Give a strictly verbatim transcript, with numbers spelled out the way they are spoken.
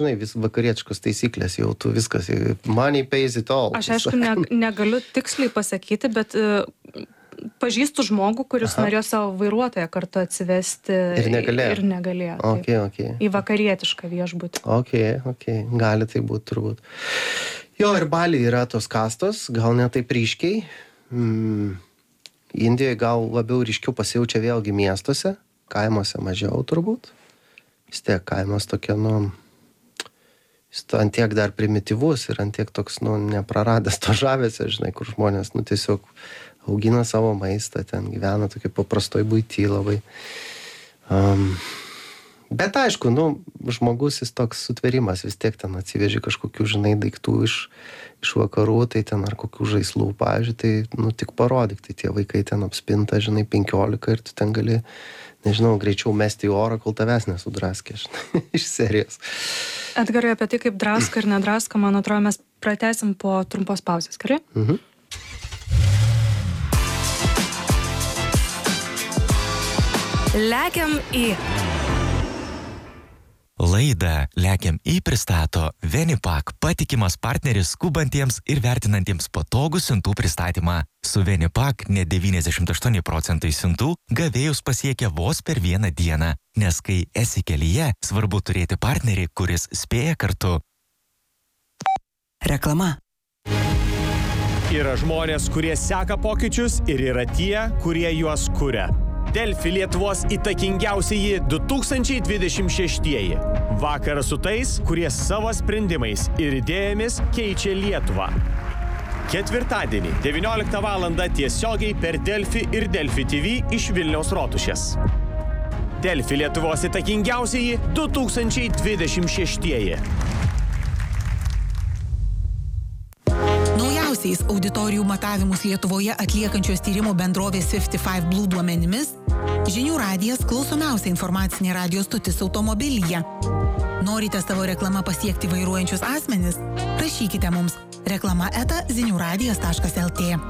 žinai, vis vakarietiškos taisyklės, jau tu viskas, money pays it all. Aš aišku ne, negaliu tiksliai pasakyti, bet uh, pažįstu žmogų, kuris Aha. norėjo savo vairuotoją kartu atsivesti ir negalėjo. Ir negalėjo okay, okay. Į vakarietišką viešbutį. Ok, ok, gali tai būti turbūt. Jo, ir Bali yra tos kastos, gal ne taip ryškiai. Mm. Indijoje gal labiau ryškiau pasijaučia vėlgi miestuose, kaimuose mažiau turbūt. Vis tiek kaimas tokia, nu, jis to antiek dar primityvus ir antiek toks, nu, nepraradęs to žavesio, žinai, kur žmonės, nu, tiesiog augina savo maistą, ten gyvena tokia paprastoj buity labai. Um, bet aišku, nu, žmogus jis toks sutverimas, vis tiek ten atsiveži kažkokių, žinai, daiktų iš, iš vakarų, tai ten ar kokių žaislų, pavyzdžiui, tai, nu, tik parodyk, tai tie vaikai ten apspinta, žinai, penkiolika ir tu ten gali, nežinau, greičiau mesti į orą, kol tavęs nesudraskė, žinai, iš serijos. Edgarai, apie tai, kaip draska ir nedraska, man atrodo, mes pratęsim po trumpos pauzės, gerai? Mhm. Lekiam į... Laidą Lekiam į pristato Venipak, patikimas partneris skubantiems ir vertinantiems patogų siuntų pristatymą. Su Venipak net devyniasdešimt aštuoni procentai siuntų gavėjus pasiekia vos per vieną dieną, nes kai esi kelyje, svarbu turėti partnerį, kuris spėja kartu. Reklama. Yra žmonės, kurie seka pokyčius ir yra tie, kurie juos kuria. Delfi Lietuvos įtakingiausieji du tūkstančiai dvidešimt šeštieji. Vakaras su tais, kurie savo sprendimais ir idėjomis keičia Lietuvą. Ketvirtadienį, devynioliktą valandą tiesiogiai per Delfi ir Delfi T V iš Vilniaus Rotušės. Delfi Lietuvos įtakingiausieji du tūkstančiai dvidešimt šeštieji. Naujausiais auditorijų matavimus Lietuvoje atliekančios tyrimų bendrovės penkiasdešimt penki Blue duomenimis, Žinių radijas klausomiausia informacinė radijo stotis automobilyje. Norite savo reklamą pasiekti vairuojančius asmenis? Rašykite mums reklama eta zinių radijas taškas lt.